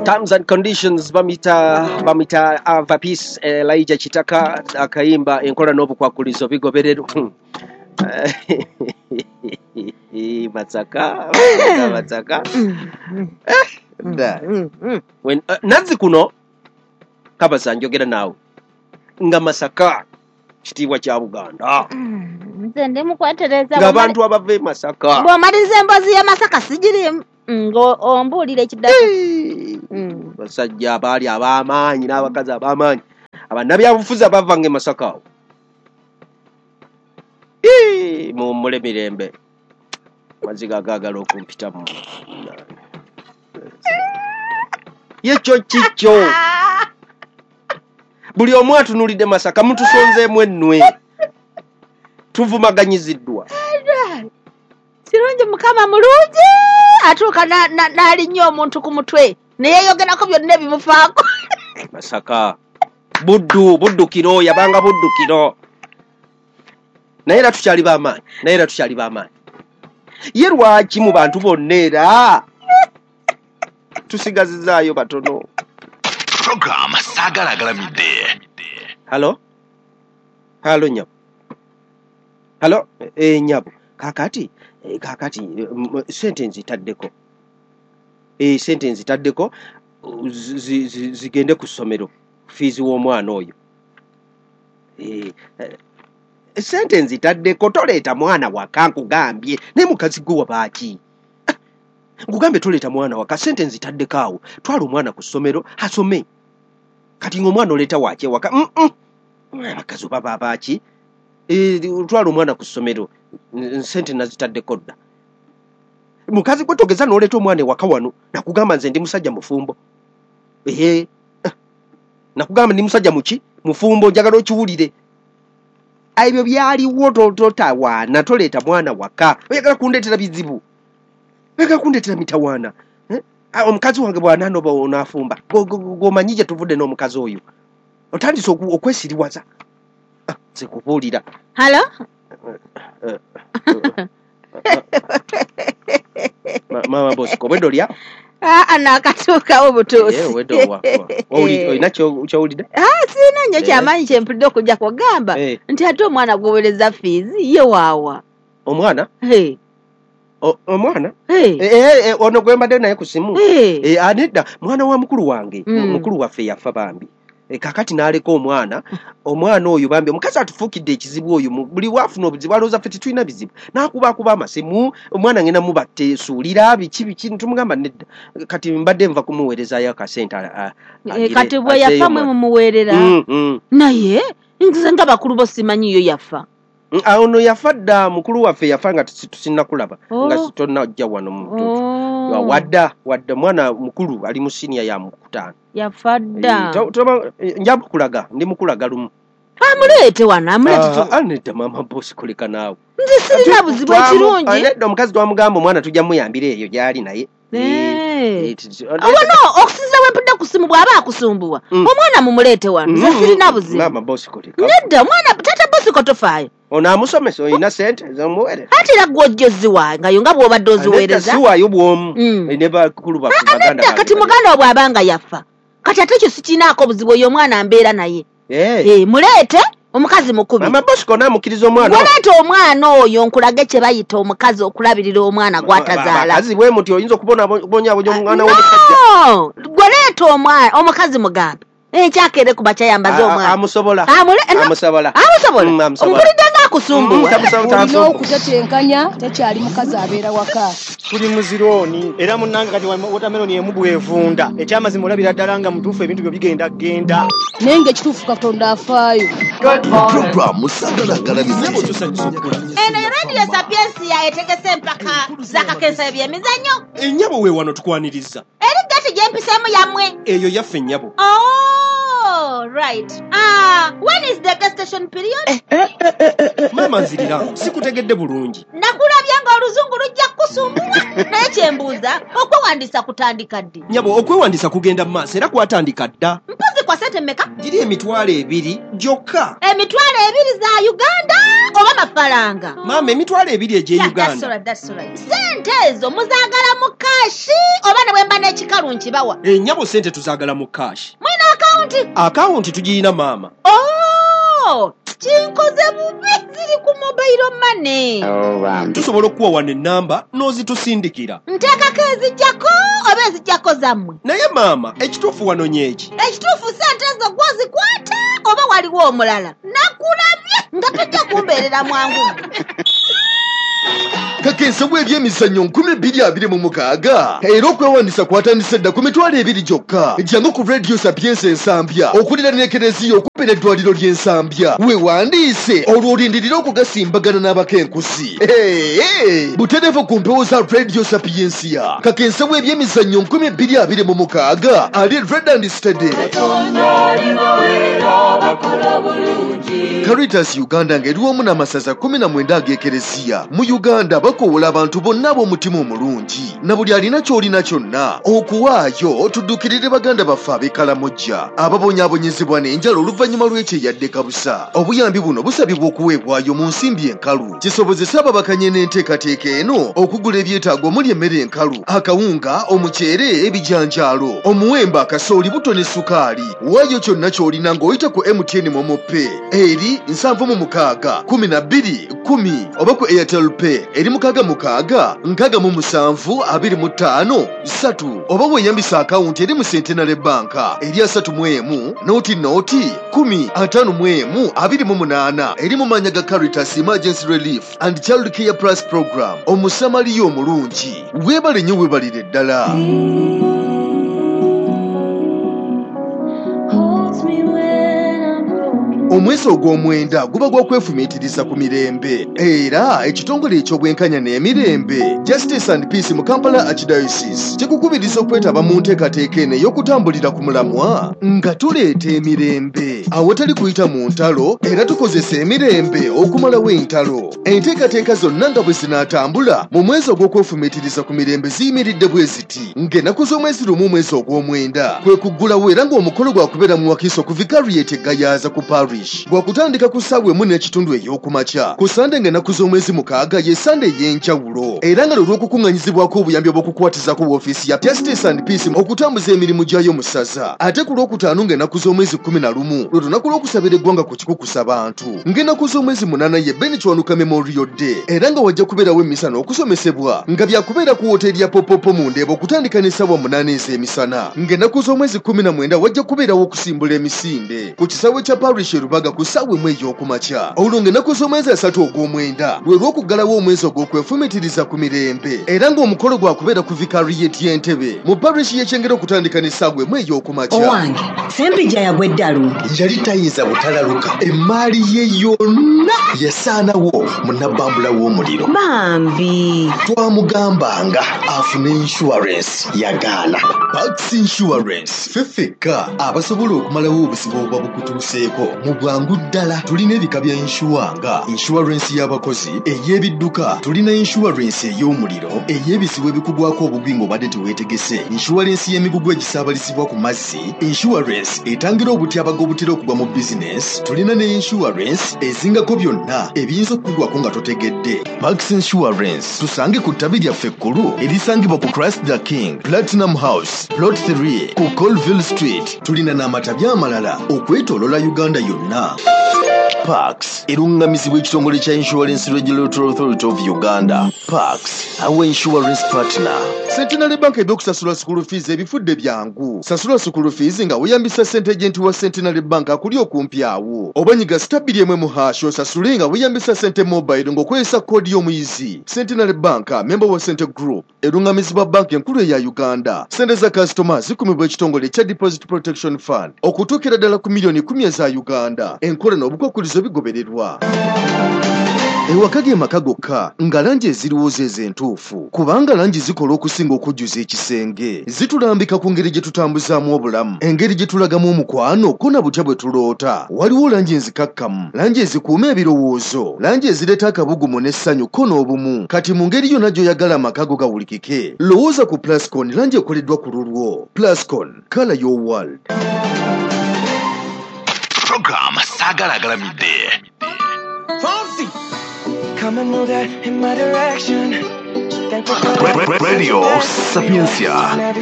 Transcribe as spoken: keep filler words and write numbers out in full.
terms and conditions bamita bamita ava peace Elijah Chitaka akaimba enkola n'obukwakulizo bigoberero Masaka Masaka when nazi kuno kabasa njogera nawe nga Masaka kitiibwa kya Buganda nze ndi mukwatereza abantu abave Masaka bo malize mbazi ya Masaka sigiri ngo ombulire kidako basajja abali abamaanyi n'abakazi abamaanyi abanabi abufuza bavange Masaka eh mu mule mirembe maziga gagalo kumpita mu yecho chicho buli omu atunulide Masaka mutusonzeemu ennwe tuvumaganyiziddwa Sirungi mukama mulungi atuuka n'ali nnyo omuntu ku mutwe neyeeyogerako byonna ebimufaako Masaka buddu buddukiro yabanga buddukiro naye era tukyali b'amaanyi naye era tukyali b'amaanyi ye lwaki mu bantu bonna era tusigazizaayo batono program sagalagalamidde. Halo halo nyabo halo eh nyabo kakati eh, kakati uh, sentence itaddeko eh sentence itaddeko zigende ku ssomero fees w'omwana oyo eh uh, sentence itaddeko toleeta mwana waka nkugambye ne mukazi gwe wabaki ngugambe toleeta mwana waka sentence itaddeko awo twala omwana ku ssomero asome kati ng'omwana oleeta wake waka mm -mm. Abakazi baba abaki eh twala omwana ku ssomero sente nazitaddeko dda mukazi gwe togeza n'oleeta omwana waka wano nakugamba nze ndi musajja mufumbo ehe nakugamba ndi musajja muki mufumbo njagala okiwulire ebyo byaliwo totawaana toleeta mwana waka oyagala kundeetera bizibu oyagala kundeetera mitawaana eh? Omukazi wange bw'anaanoba onaafumba g'omanyi gye tuvudde n'omukazi oyo otandise okwesiriwaza nze kubuulira halo mama Bosco bwedo lya ah nakatuuka obutuusi eh wedo wa olina kyowulidde ah sina nnyo kyamanyi kyempulidde okujja kugamba nti ate omwana gwowereza fees ye waawa omwana eh omwana eh eh ono gwe mbadde naye ku simu eh anedda mwana wa mukulu wange mukulu waffe yafa bambi kakati naleko omwana omwana oyo bambi omukazi atufukidde ekizibu oyo buli wafuna obuzibu alooza ffe tetulina bizibu nakuba kuba amasimu omwana ngena mubatte suulira biki biki tumugamba nedda kati mbadde nva kumuweerezayo akasente kati bwe yafa mwe mumuweerera naye nze nga bakulu bo simanyiyo yafa ono yafa dda mukulu waffe yafa nga tusinna kulaba nga tonnajja wano mutuufu wadda wadda mwana mukulu ali mu senior ya mukutaano yafa dda njaba kulaga ndi mukulaga lumu amuleete wano amuleete anedda mama bosi kuleka naawe nze sirina buzibu ekirungi anedda omukazi twamugamba omwana tujja muyambira eyo gyali naye wano okusinza wempudde ku simu bw'aba akusumbuwa omwana mumuleete wano nze sirina buzibu mama bosi kuleka nedda omwana tata bosi ko tofaayo ono amusomesa olina sente zomuweereza ate era gw'ojjoziwa nga yo nga bw'obadde oziweereza siwaayo bwomu ne bakulu baffe baganda kati muganda bw'abanga yafa kati ate ekyo sikinaako obuzibu oyo omwana mbeera naye eh muleete omukazi mukubi mama Bosco namukkiriza omwana gwaleeta omwana oyo nkulage kye bayita omukazi okulabirira omwana gw'atazaala kazi bwe muti oyinza okubona bonyabonya omwana w'omusajja gwaleeta omwana omukazi mugambe ekyakere kuba kyayambaza omwana amusobola amusobola amusobola mpulidde ng'akusumbuwa olina okutetenkanya tekyali mukazi abeera waka tuli muzirooni era munnange kati wotameroni emu bwevunda ekyamazima olabira ddala nga mutuufu ebintu byo bigenda genda naye ng'ekituufu katonda afaayo programu sagalagalamidde. eno yo rediyo sapiensi yayetegese empaka zakakensa ebyemizannyo ennyabo we wano tukwaniriza eri gati gyempiseemu yammwe eyo yaffe ennyabo oh All right. Ah, when is the gestation period? Mama nzirira sikutegedde bulungi. Nakulabya nga oluzungu lujja kusumbula. Naye kyembuuza okwewandiisa kutandika ddi? Nyabo okwewandiisa kugenda mu maaso era kwatandika dda. Mpozi kwa sente mmeka? Giri emitwalo ebiri gyokka. Emitwalo ebiri za Uganda oba mafaranga? Mama emitwalo ebiri egye Yeah, that's Uganda. right, that's right. Sente ezo muzaagala mu kashi oba ne bwemba n'ekikalu nkibawa? E nyabo sente tuzaagala mu cash. Mwina akawunti? Akawunti tugirina mama. Oh, kinkoze bubi ziri ku mobile money. Tusobola okuwa wano ennamba n'ozitusindikira. Nteekako ezijjako oba ezijjako zammwe? Naye mama ekituufu wano nyeeki. Ekituufu sente ezo gwozikwata oba waliwo omulala? Nakulabye nga tojja kumbeerera mwangu. Kakensa bw'ebyemizannyo nkumi bbiri abiri mu mukaaga era okwewandiisa kwatandise dda ku mitwalo ebiri gyokka. Jangu ku Radio Sapienza Ensambya okulira n'ekereziya okubeera eddwaliro ly'Ensambya. Weewandiise olwo olindirira okugasimbagana n'abakenkusi. Hey, butereevu ku mpewo za Radio Sapienza. Kakensa bw'ebyemizannyo nkumi bbiri abiri mu mukaaga ali Redland Stadium. Caritas Uganda ng'eri wamu n'amasaza kumi na mwenda ag'ekereziya mu Uganda bakowola abantu bonna ab'omutima omulungi na buli alina ky'olina kyonna okuwaayo tuddukirire baganda baffe ab'ekkalamojja ababonyaabonyezebwa n'enjala oluvannyuma lw'ekyeyadde kabusa. Obuyambi buno busabibwa okuweebwayo mu nsimbi enkalu kisobozese ababakanye n'enteekateeka eno okugula ebyetaago omuli emmere enkalu, akawunga, omuceere, ebijanjaalo, omuwemba, akasooli, buto ne sukaali. Waayo kyonna ky'olina ng'oyita ku M T N Momo Pay eri nsanvu mu mukaaga kumi na bbiri kumi oba ku Airtel Pay eri mukaaga mukaaga nkaaga mu musanvu abiri mu ttaano ssatu oba weeyambisa akawunti eri mu Centenary Bank eri asatu mu emu nooti nooti kumi ataano mu emu abiri mu munaana eri mu mannya ga Caritas Emergency Relief and Child Care Plus Program. Omusamaliya omulungi weebale nnyo weebalire ddala. Omwezi ogw'omwenda guba gwa kwefumiitiriza ku mirembe era ekitongole eky'obwenkanya n'emirembe Justice and Peace mu Kampala Archdiocese kikukubiriza okwetaba mu nteekateeka eno ey'okutambulira ku mulamwa nga tuleeta emirembe awatali kuyita mu ntalo era tukozesa emirembe okumalawo entalo. Enteekateeka zonna nga bwe zinaatambula mu mwezi ogw'okwefumiitiriza ku mirembe ziyimiridde bwe ziti ng'ennaku z'omwezi lumu omwezi ogw'omwenda kwe kuggulawo era ng'omukolo gwakubeera mu Wakiso ku Vicariate Gayaza ku Parish gwakutandika ku ssaawa emu n'ekitundu ey'okumakya ku Sande ng'ennaku z'omwezi mukaaga ye Sande ey'enjawulo era nga lw'okukuŋŋanyizibwako obuyambi obw'okukwatizako woofiisi ya Justice and Peace okutambuza emirimu gyayo mu ssaza. Ate ku lwokutaano ng'ennaku z'omwezi kkumi na lumu lwe lunaku lw'okusabira eggwanga ku kikukusa bantu ng'ennaku z'omwezi munaana ye Ben Kiwanuka Memorial Day era nga wajja kubeerawo emisana okusomesebwa nga byakubeera ku woteeri ya Popopo mu Ndeeba okutandika n'essaawa munaana ez'emisana ng'ennaku z'omwezi kkumi na mwenda wajja kubeerawo okusimbula emisinde ku kisaawe kya Parish Rubaga ku ssaawa emu ey'okumakya. Olwo ng'ennaku z'omwezi asatu ogw'omwenda lwe lw'okuggalawo omwezi ogw'okwefumiitiriza ku mirembe era ng'omukolo gwakubeera ku Vicariate y'Entebbe mu Parish y'Ekyengera okutandika n'essaawa emu ey'okumakya. Owange Sempija yagwa eddalu Yali tayinza butalaluka emmaali ye yonna yasaanawo munabbambula w'omuliro. bambi Twamugambanga afune insurance yagaana. Pax Insurance ffe ffekka abasobola okumalawo obuzibu obuba bukutuuseeko mu bwangu ddala. Tulina ebika bya inshuwa nga insurance y'abakozi, ey'ebidduka, tulina insurance ey'omuliro, ey'ebizibu ebikugwako obugwi ng'obadde teweetegese, insurance y'emigugu egisaabalizibwa ku mazzi, insurance etangira obutyabaga obutera okugwa mu bizinesi, tulina ne insurance ezingako byonna ebiyinza okukugwako nga totegedde. Pax Insurance tusange ku ttabi lyaffe ekkulu erisangibwa ku Christ the King, Platinum House, Plot three ku Colville Street. Tulina n'amatabi amalala okwetoolola Uganda yonna. Pax erungamizibwa ekitongole kya Insurance Regulatory Authority of Uganda. Pax, our insurance partner. Centenary Bank ebyokusasula school fees ebifudde byangu. Sasula school fees nga weeyambisa ssente agent wa Centenary Bank akuli okumpi awo. Obanyiga stabili emwe mu hash osasule nga weeyambisa ssente mobile ng'okozesa koodi y'omuyizi. Centenary Bank, member wa Cente Group, erungamizibwa bank enkulu eya Uganda. Ssente za customers zikumibwa ekitongole kya Deposit Protection Fund okutuukira ddala ku miliyoni kumi eza Uganda. Enkola n'obukwakkulizo bigobererwa. ewaka ge maka gokka nga langi eziriwo zezo entuufu kubanga langi zikola okusinga okujjuza ekisenge zitulambika ku ngeri gye tutambuzaamu obulamu engeri gye tulagamu omukwano ko na butya bwe tuloota waliwo langi enzikakkamu langi ezikuuma ebirowoozo langi ezireeta akabugumu n'essanyu ko n'obumu kati mu ngeri yonna gy'oyagala amaka go gawulikike lowooza ku Plascon langi ekoleddwa ku lulwo Plascon color your world. Program Sagala Galamide. Come and move that in my direction. Radio Sapiencia.